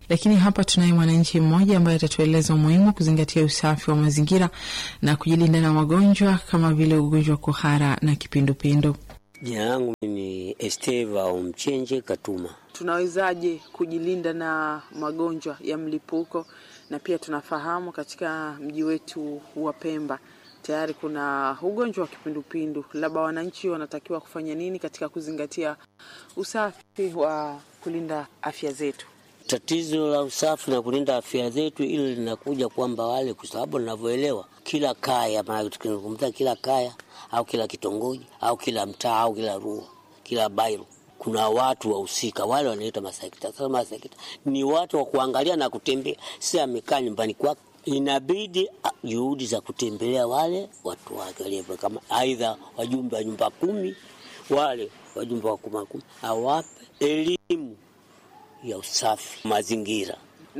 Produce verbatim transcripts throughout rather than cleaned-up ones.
Lakini hapa tunaye mwananchi mmoja ambaye atatueleza umuhimu kuzingatia usafi wa mazingira na kujilinda na magonjwa kama vile ugonjwa wa kuhara na kipindupindu. Jina langu ni Esteva Omchenje Katuma. Tunawezaje kujilinda na magonjwa ya mlipuko? Na pia tunafahamu katika mji wetu wa Pemba tayari kuna ugonjwa wa kipindupindu. Labda wananchi wanatakiwa kufanya nini katika kuzingatia usafi wa kulinda afya zetu? Tatizo la usafi na kulinda afya zetu ili linakuja kwamba wale, kwa sababu ninavyoelewa kila kaya, maana tukizungumza kila kaya au kila kitongoji au kila mtaa au kila rua, kila bairo, kuna watu wahusika, wale wanaitwa masekta. Sasa masekta ni watu wa kuangalia na kutembea, si amekaa nyumbani kwake. Inabidi juhudi za kutembelea wale watu wake, kama aidha wajumbe wa nyumba kumi, wale wajumbe wa kumi kumi, awape elimu ya usafi mazingira.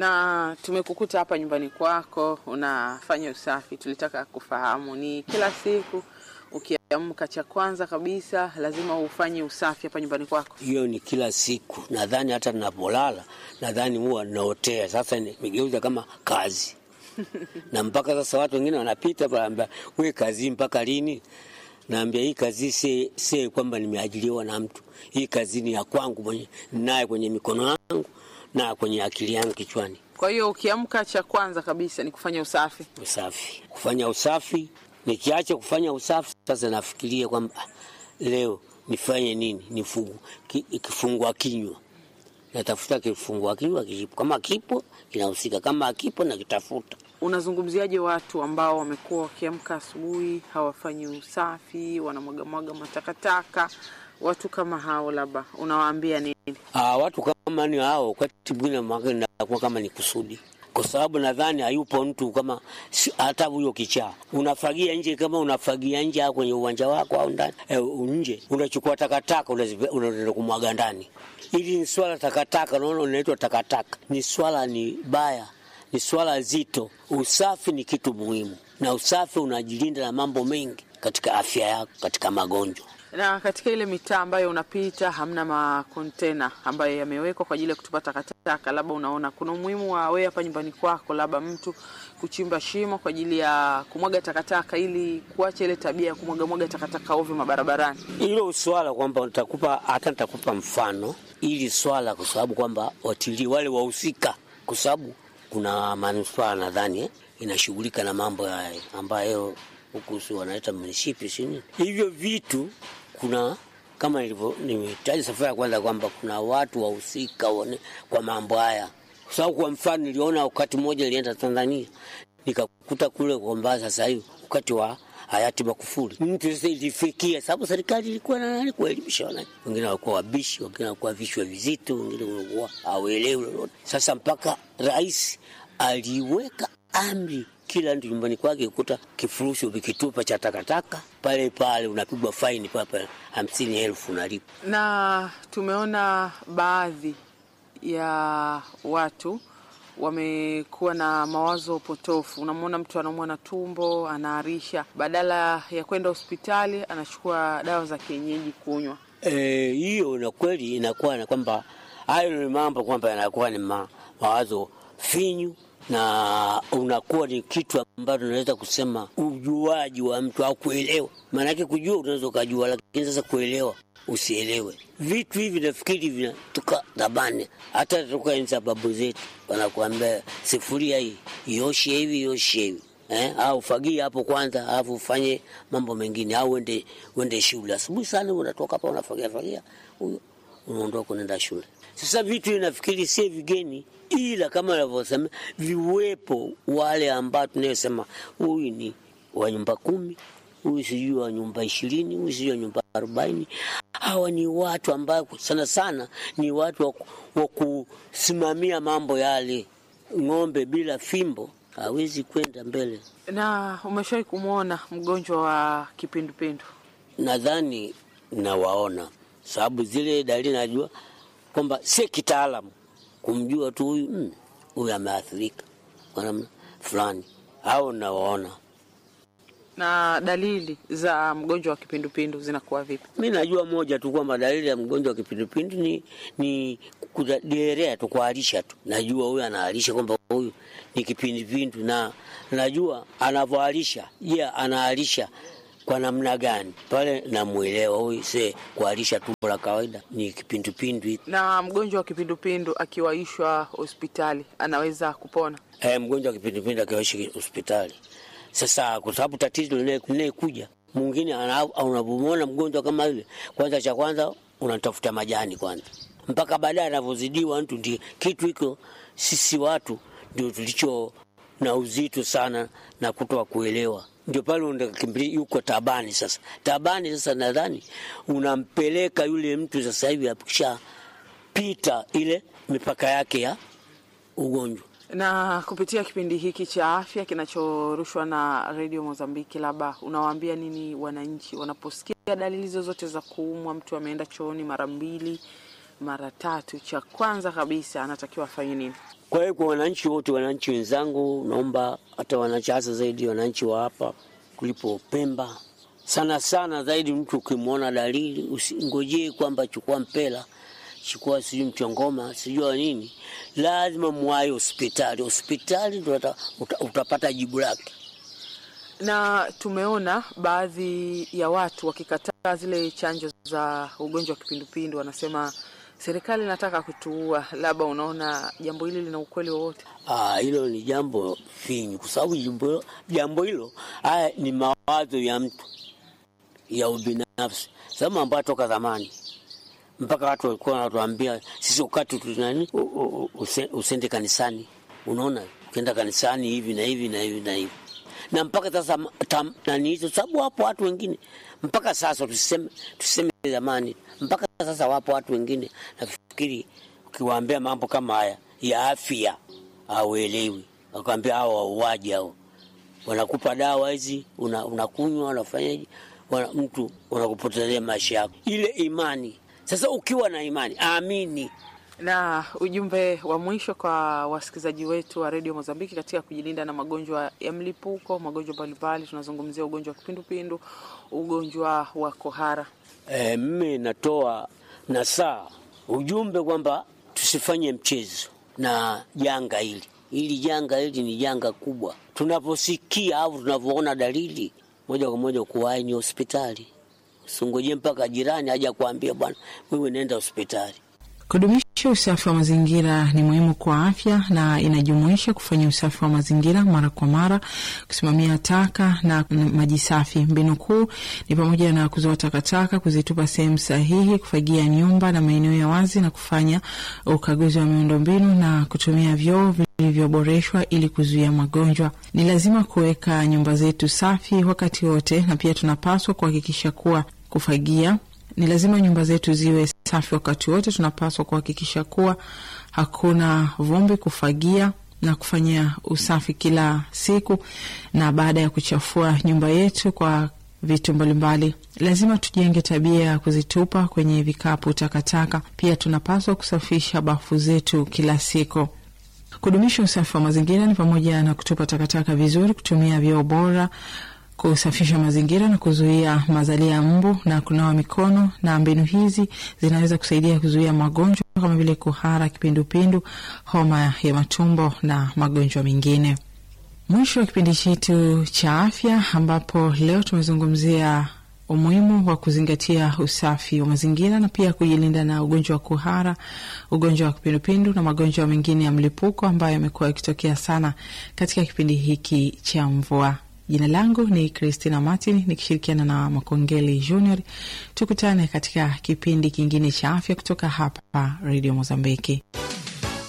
Na tumekukuta hapa nyumbani kwako unafanya usafi, tulitaka kufahamu ni kila siku ukiamka cha kwanza kabisa lazima ufanye usafi hapa nyumbani kwako? Hiyo ni kila siku. Nadhani hata ninapolala nadhani huwa naotea. Sasa nimegeuza kama kazi. Na mpaka sasa watu wengine wanapita wanaambia, "Wewe kazi mpaka lini?" Naambia hii kazi si si kwamba nimeajiriwa na mtu. Hii kazi ni ya kwangu mwenyewe, naye kwenye mikono yangu na kwenye akili yangu kichwani. Kwa hiyo ukiamka cha kwanza kabisa ni kufanya usafi. Usafi. Kufanya usafi. Nikiacha kufanya usafi sasa nafikiria kwamba leo nifanye nini? Nifungu kifungua kinywa. Natafuta kifungua kinywa kipo. Kama kipo kinahusika, kama kipo na kitafuta. Unazungumziaje watu ambao wamekuwa wakiamka asubuhi hawafanyi usafi, wanamwaga mwaga matakataka? Watu kama hao labda unawaambia nini? Ah, watu kama ni hao wakati mwingine mwaga inakuwa kama ni kusudi. Kwa sababu nadhani hayupo mtu kama hata huyo kichaa. Unafagia nje, kama unafagia nje au kwenye uwanja wako au ndani e, nje unachukua takataka unaenda kumwaga ndani. Hili ni swala takataka, unaona unaitwa takataka. Ni swala ni baya, ni swala zito. Usafi ni kitu muhimu. Na usafi unajilinda na mambo mengi katika afya yako, katika magonjwa. Na katika ile mitaa ambayo unapita hamna makontena ambayo yamewekwa kwa ajili ya kutupa takataka, labda unaona kuna umuhimu wa wewe hapa nyumbani kwako labda mtu kuchimba shimo kwa ajili ya kumwaga takataka ili kuacha ile tabia ya kumwaga mwaga takataka ovyo mabarabarani? Hilo swala kwamba nitakupa hata nitakupa mfano ili swala, kwa sababu kwamba watilii wale wahusika, kwa sababu kuna manispaa nadhani eh, inashughulika na mambo haya ambayo huku si wanaita munisipi sini. Hivyo vitu kuna kama nilivyo nimetaja safari ya kwanza kwamba kuna watu wahusika kwa mambo haya. Kwa sababu kwa mfano niliona wakati mmoja nilienda Tanzania nikakuta kule kwamba sasa hivi wakati wa hayati Magufuli mtu sasa ilifikia, sababu serikali ilikuwa na nani kuelimisha wananchi. Wengine walikuwa wabishi, wengine walikuwa vichwa vizito, wengine walikuwa hawaelewi lolote. Sasa mpaka rais aliweka amri kila mtu nyumbani kwake kukuta kifurushi ukitupa cha takataka pale pale unapigwa faini papa hamsini elfu unalipa. Na tumeona baadhi ya watu wamekuwa na mawazo potofu. Unamwona mtu anaumwa na tumbo, anaarisha, badala ya kwenda hospitali anachukua dawa za kienyeji kunywa. Eh, hiyo na kweli inakuwa na kwamba hayo ni mambo kwamba yanakuwa ni ma, mawazo finyu. Na unakuwa ni kitu ambacho unaweza kusema ujuaji wa mtu au kuelewa. Maana yake kujua unaweza kujua, lakini sasa kuelewa usielewe. Vitu hivi nafikiri vinatoka dabane. Hata toka enzi babu zetu wanakuambia sifuria hii ioshe hivi ioshe hivi. Eh, au fagia hapo kwanza alafu ufanye mambo mengine, au uende uende shule. Asubuhi sana unatoka hapa unafagia fagia, huyo unaondoka unaenda shule. Sasa vitu inafikiri si vigeni, ila kama wanavyosema viwepo wale ambao tunayosema huyu ni wa nyumba kumi, huyu sijui wa nyumba ishirini, huyu sijui wa nyumba arobaini. Hawa ni watu ambao sana sana ni watu wa kusimamia mambo yale. Ng'ombe bila fimbo hawezi kwenda mbele. Na umeshawahi kumuona mgonjwa wa kipindupindu? Nadhani nawaona, sababu zile dalili najua kwamba si kitaalamu kumjua tu huyu huyu ameathirika kwa namna fulani, au nawaona. Na dalili za mgonjwa wa kipindupindu zinakuwa vipi? Mimi najua moja tu kwamba dalili ya mgonjwa wa kipindupindu ni ni kuderea tu, kuharisha tu. Najua huyu anaharisha kwamba huyu ni kipindupindu, na najua anavyoharisha. Je, yeah, anaharisha kwa namna gani? Pale namuelewa huyu se kuharisha tumbo la kawaida ni kipindupindu. Na mgonjwa wa kipindupindu akiwaishwa hospitali anaweza kupona? Eh, mgonjwa wa kipindupindu akiwaishwa hospitali. Sasa kwa sababu tatizo linalokuja mwingine unapomwona mgonjwa kama yule, kwanza cha kwanza unatafuta majani kwanza, mpaka baadaye anavyozidiwa mtu. Ndio kitu hiko sisi watu ndio tulicho na uzito sana na kutoa kuelewa, ndio pale unakimbilia yuko tabani. Sasa tabani sasa nadhani unampeleka yule mtu sasa hivi akisha pita ile mipaka yake ya ugonjwa. Na kupitia kipindi hiki cha afya kinachorushwa na Radio Mozambiki, labda unawaambia nini wananchi wanaposikia dalili zozote za kuumwa? Mtu ameenda chooni mara mbili, mara tatu, cha kwanza kabisa anatakiwa afanye nini? Kwa hiyo kwa wananchi wote, wananchi wenzangu, naomba hata wanachasa zaidi wananchi wa hapa kulipo Pemba, sana sana zaidi, mtu ukimwona dalili usingojee kwamba chukua mpela, chukua sijui mchongoma, sijui nini, lazima muwahi hospitali. Hospitali ndio uta, utapata jibu lake. Na tumeona baadhi ya watu wakikataa zile chanjo za ugonjwa wa kipindupindu, wanasema serikali inataka kutuua. Labda unaona jambo hili lina ukweli wowote? Ah, hilo ni jambo finyu, kwa sababu jambo jambo hilo haya ni mawazo ya mtu ya ubinafsi. Sema ambapo toka zamani mpaka watu walikuwa wanatuambia sisi wakati tunani usende kanisani, unaona, ukienda kanisani hivi na hivi na hivi na hivi, na mpaka sasa nani hizo, sababu wapo watu wengine mpaka sasa, tuseme tuseme zamani, mpaka sasa wapo watu wengine nafikiri ukiwaambia mambo kama haya ya afya hauelewi, wakwambia hao wauaji hao, wanakupa dawa hizi unakunywa, una unafanyaje, wana, mtu unakupotezea maisha yako, ile imani. Sasa ukiwa na imani, amini. Na ujumbe wa mwisho kwa wasikilizaji wetu wa Radio Mozambiki katika kujilinda na magonjwa ya mlipuko, magonjwa mbalimbali, tunazungumzia ugonjwa wa kipindupindu, ugonjwa wa kohara. Eh, mimi natoa nasaa ujumbe kwamba tusifanye mchezo na janga hili. Hili janga hili ni janga kubwa. Tunaposikia au tunavyoona dalili, moja kwa moja kuwahi ni hospitali. Usingoje mpaka jirani aje kuambia bwana wewe nenda hospitali. Kudumisha usafi wa mazingira ni muhimu kwa afya na inajumuisha kufanya usafi wa mazingira mara kwa mara, kusimamia taka na maji safi. Mbinu kuu ni pamoja na kuzoa takataka, kuzitupa sehemu sahihi, kufagia nyumba na maeneo ya wazi, na kufanya ukaguzi wa miundombinu na kutumia vyoo vilivyoboreshwa ili kuzuia magonjwa. Ni lazima kuweka nyumba zetu safi wakati wote, na pia tunapaswa kuhakikisha kuwa kufagia ni lazima nyumba zetu ziwe safi wakati wote. Tunapaswa kuhakikisha kuwa hakuna vumbi, kufagia na kufanya usafi kila siku, na baada ya kuchafua nyumba yetu kwa vitu mbalimbali, lazima tujenge tabia ya kuzitupa kwenye vikapu takataka. Pia tunapaswa kusafisha bafu zetu kila siku. Kudumisha usafi wa mazingira ni pamoja na kutupa takataka vizuri, kutumia vyoo bora, kusafisha mazingira na kuzuia mazalia ya mbu na kunawa mikono. Na mbinu hizi zinaweza kusaidia kuzuia magonjwa kama vile kuhara, kipindupindu, homa ya matumbo na magonjwa mengine. Mwisho wa kipindi chetu cha afya, ambapo leo tumezungumzia umuhimu wa kuzingatia usafi wa mazingira na pia kujilinda na ugonjwa wa kuhara, ugonjwa wa kipindupindu na magonjwa mengine ya mlipuko ambayo yamekuwa yakitokea sana katika kipindi hiki cha mvua. Jina langu ni Christina Martin nikishirikiana na Makongeli Junior. Tukutane katika kipindi kingine cha afya kutoka hapa Radio Mozambiki.